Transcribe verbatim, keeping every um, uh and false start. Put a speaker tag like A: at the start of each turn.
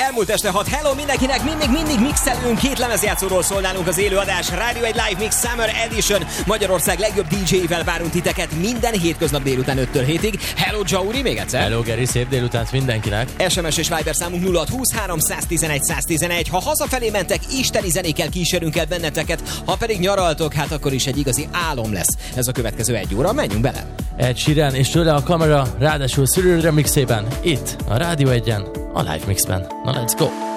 A: elmúlt este hat. Hello mindenkinek, mi még mindig mixelünk, két lemezjátszóról szól nálunk az élőadás. Rádió egy Live Mix Summer Edition. Magyarország legjobb dé dzsé-vel várunk titeket minden hétköznap délután öttől hétig. Hello Jauri, még egyszer.
B: Hello Geri, szép délutánt mindenkinek.
A: es em es és Viber számunk nulla húsz három tizenegy száz tizenegy. Ha hazafelé mentek, isteni zenékkel kísérünk el benneteket. Ha pedig nyaraltok, hát akkor is egy igazi álom lesz. Ez a következő egy óra, menjünk bele.
B: Ed Sheeran és tőle a kamera, ráadásul Cyril remixében, itt a Rádió egyen, a Live Mixben. Na let's go!